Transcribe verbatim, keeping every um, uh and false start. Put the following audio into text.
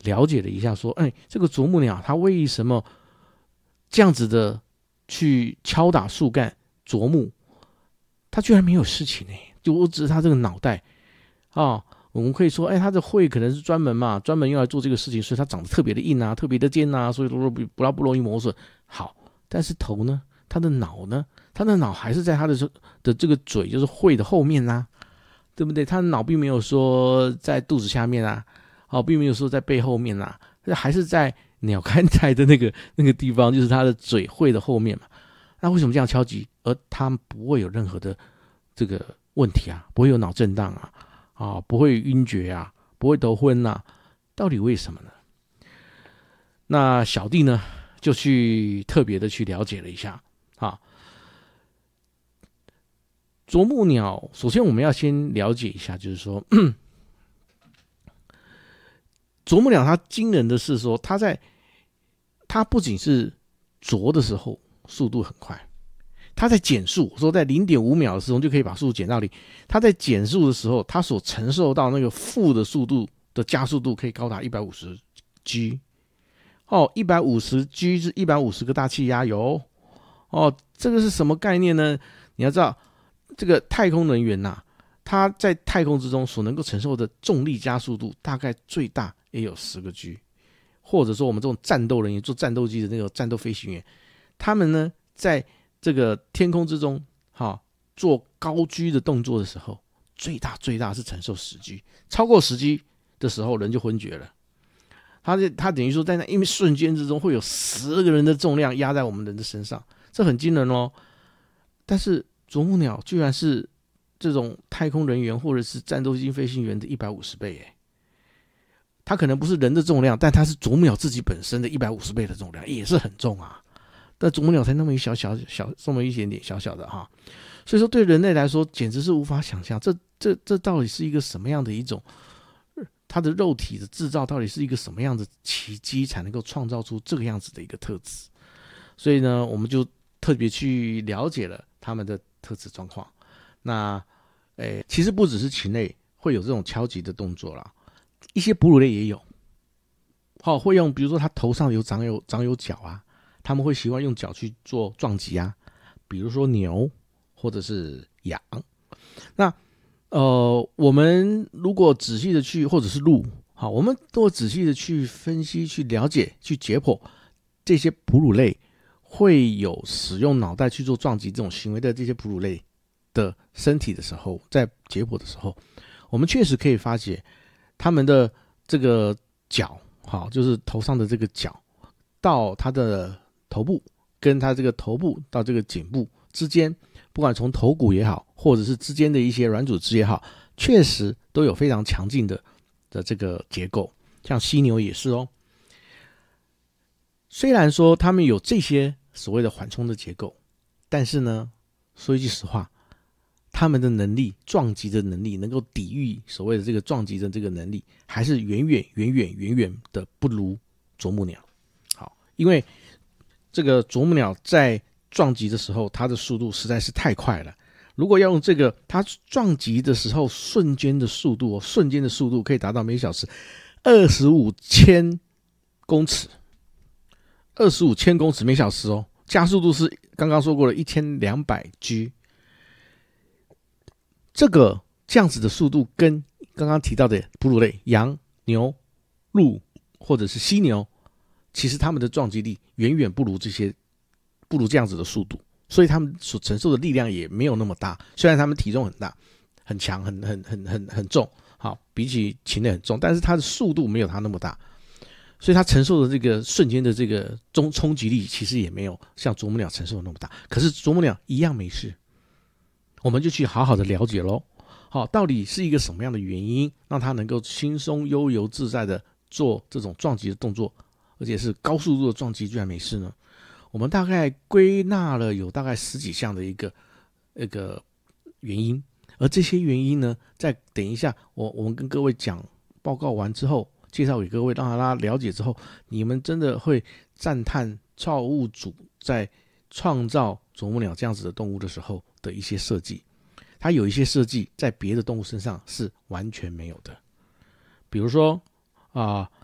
了解了一下说，哎，这个啄木鸟它为什么这样子的去敲打树干啄木，它居然没有事情呢？就只是它这个脑袋啊，我们可以说，哎，它的喙可能是专门嘛，专门用来做这个事情，所以它长得特别的硬啊，特别的尖啊，所以说不不不容易磨损。好，但是头呢，它的脑呢，它的脑还是在它的的这个嘴，就是喙的后面啊，对不对？它的脑并没有说在肚子下面啊，哦，并没有说在背后面啊，还是在鸟瞰台的那个那个地方，就是它的嘴喙的后面嘛。那为什么这样敲击，而它不会有任何的这个问题啊？不会有脑震荡啊，啊，不会晕厥啊，不会头昏啊？到底为什么呢？那小弟呢，就去特别的去了解了一下啊。啄木鸟，首先我们要先了解一下，就是说，啄木鸟它惊人的是说，它在它不仅是啄的时候速度很快，它在减速，说在 零点五秒的时候就可以把速度减到零。它在减速的时候，它所承受到那个负的速度的加速度可以高达 一百五十 G。哦 ,一百五十 G 是一百五十个大气压油。哦，这个是什么概念呢？你要知道，这个太空人员呐、啊，他在太空之中所能够承受的重力加速度，大概最大也有十个 G。或者说我们这种战斗人员做战斗机的那个战斗飞行员，他们呢在这个天空之中，哈，做高居的动作的时候，最大最大是承受十 G， 超过十 G 的时候人就昏厥了。他他等于说在那一瞬间之中会有十个人的重量压在我们人的身上，这很惊人哦。但是啄木鸟居然是这种太空人员或者是战斗机飞行员的一百五十倍耶。它可能不是人的重量，但它是啄木鸟自己本身的一百五十倍的重量，也是很重啊。但啄木鸟才那么一小小小这么一点点小小的哈，所以说对人类来说简直是无法想象，这这这到底是一个什么样的一种，它的肉体的制造到底是一个什么样的奇迹，才能够创造出这个样子的一个特质。所以呢，我们就特别去了解了他们的特质状况。那，诶，其实不只是禽类会有这种敲击的动作啦。一些哺乳类也有，好，会用，比如说它头上有长有长有角啊，他们会习惯用脚去做撞击啊，比如说牛或者是羊。那呃，我们如果仔细的去，或者是鹿，好，我们都仔细的去分析、去了解、去解剖这些哺乳类会有使用脑袋去做撞击这种行为的这些哺乳类的身体的时候，在解剖的时候，我们确实可以发觉。他们的这个角，好，就是头上的这个角，到他的头部，跟他这个头部到这个颈部之间，不管从头骨也好，或者是之间的一些软组织也好，确实都有非常强劲的的这个结构。像犀牛也是哦。虽然说他们有这些所谓的缓冲的结构，但是呢，说一句实话。他们的能力，撞击的能力，能够抵御所谓的这个撞击的这个能力，还是远远远远远远的不如啄木鸟。好，因为这个啄木鸟在撞击的时候，它的速度实在是太快了。如果要用这个，它撞击的时候瞬间的速度，瞬间的速度可以达到每小时二十五千公尺，二十五千公尺每小时哦，加速度是刚刚说过了一千两百 G。这个这样子的速度跟刚刚提到的哺乳类羊、牛、鹿或者是犀牛，其实他们的撞击力远远不如这些，不如这样子的速度，所以他们所承受的力量也没有那么大。虽然他们体重很大、很强、很很很很很重，好，比起禽类很重，但是它的速度没有它那么大，所以它承受的这个瞬间的这个冲冲击力，其实也没有像啄木鸟承受的那么大。可是啄木鸟一样没事。我们就去好好的了解咯，好，到底是一个什么样的原因，让它能够轻松悠游自在的做这种撞击的动作，而且是高速度的撞击居然没事呢？我们大概归纳了有大概十几项的一个一个原因，而这些原因呢，在等一下我我们跟各位讲报告完之后，介绍给各位，让大家了解之后，你们真的会赞叹造物主在创造啄木鸟这样子的动物的时候的一些设计。它有一些设计在别的动物身上是完全没有的，比如说啊、呃，